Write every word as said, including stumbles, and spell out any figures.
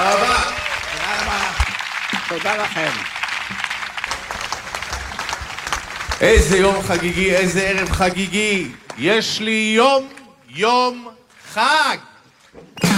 תודה רבה. תודה רבה. תודה לכם. איזה יום חגיגי, איזה ערב חגיגי. יש לי יום, יום חג.